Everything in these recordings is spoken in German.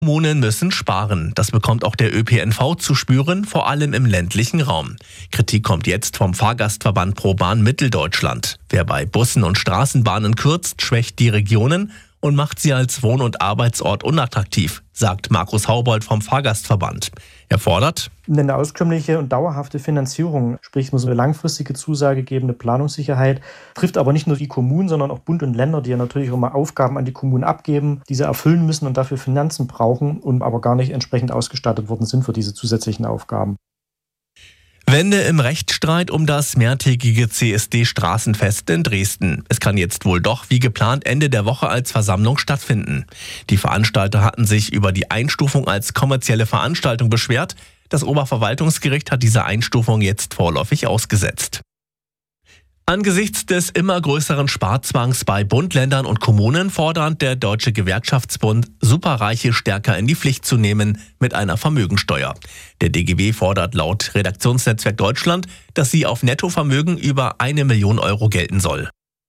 Kommunen müssen sparen. Das bekommt auch der ÖPNV zu spüren, vor allem im ländlichen Raum. Kritik kommt jetzt vom Fahrgastverband ProBahn Mitteldeutschland. Wer bei Bussen und Straßenbahnen kürzt, schwächt die Regionen und macht sie als Wohn- und Arbeitsort unattraktiv, sagt Markus Haubold vom Fahrgastverband. Er fordert eine auskömmliche und dauerhafte Finanzierung, sprich es muss eine langfristige Zusage geben, eine Planungssicherheit, trifft aber nicht nur die Kommunen, sondern auch Bund und Länder, die ja natürlich auch mal Aufgaben an die Kommunen abgeben, diese erfüllen müssen und dafür Finanzen brauchen und aber gar nicht entsprechend ausgestattet worden sind für diese zusätzlichen Aufgaben. Wende im Rechtsstreit um das mehrtägige CSD-Straßenfest in Dresden. Es kann jetzt wohl doch wie geplant Ende der Woche als Versammlung stattfinden. Die Veranstalter hatten sich über die Einstufung als kommerzielle Veranstaltung beschwert. Das Oberverwaltungsgericht hat diese Einstufung jetzt vorläufig ausgesetzt. Angesichts des immer größeren Sparzwangs bei Bund, Ländern und Kommunen fordert der Deutsche Gewerkschaftsbund, Superreiche stärker in die Pflicht zu nehmen mit einer Vermögensteuer. Der DGB fordert laut Redaktionsnetzwerk Deutschland, dass sie auf Nettovermögen über 1 Million Euro gelten soll.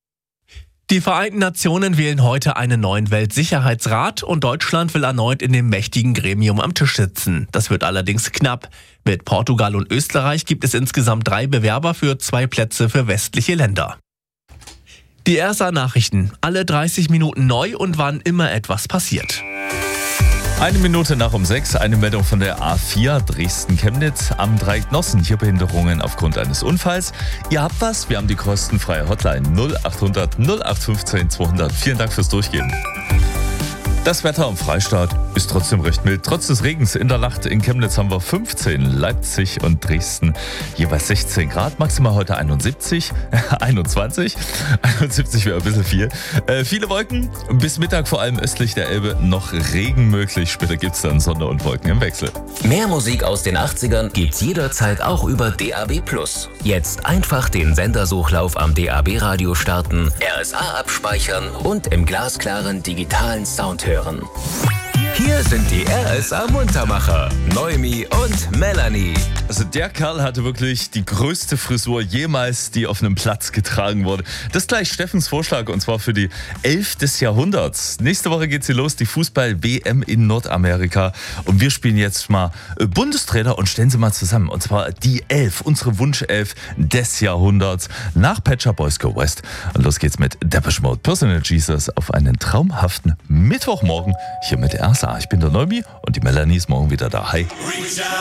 Die Vereinten Nationen wählen heute einen neuen Weltsicherheitsrat und Deutschland will erneut in dem mächtigen Gremium am Tisch sitzen. Das wird allerdings knapp. Mit Portugal und Österreich gibt es insgesamt 3 Bewerber für 2 Plätze für westliche Länder. Die RSA-Nachrichten, alle 30 Minuten neu und wann immer etwas passiert. 1 Minute nach um 6, eine Meldung von der A4 Dresden-Chemnitz am Dreiecknossen. Hier Behinderungen aufgrund eines Unfalls. Ihr habt was? Wir haben die kostenfreie Hotline 0800 0815 200. Vielen Dank fürs Durchgehen. Das Wetter am Freistaat ist trotzdem recht mild. Trotz des Regens in der Nacht in Chemnitz haben wir 15, Leipzig und Dresden jeweils 16 Grad. Maximal heute 21. 71 wäre ein bisschen viel. Viele Wolken, bis Mittag vor allem östlich der Elbe noch Regen möglich. Später gibt es dann Sonne und Wolken im Wechsel. Mehr Musik aus den 80ern gibt's jederzeit auch über DAB+. Jetzt einfach den Sendersuchlauf am DAB-Radio starten, RSA abspeichern und im glasklaren digitalen Sound hören. Hier sind die RSA-Muntermacher, Noemi und Melanie. Also der Kerl hatte wirklich die größte Frisur jemals, die auf einem Platz getragen wurde. Das ist gleich Steffens Vorschlag und zwar für die 11 des Jahrhunderts. Nächste Woche geht sie los, die Fußball-WM in Nordamerika. Und wir spielen jetzt mal Bundestrainer und stellen sie mal zusammen. Und zwar die 11, unsere Wunsch-11 des Jahrhunderts nach Pet Shop Boys Go West. Und los geht's mit Depeche Mode, Personal Jesus auf einen traumhaften Mittwochmorgen hier mit der RSA. Ich bin der Noemi und die Melanie ist morgen wieder da. Hi.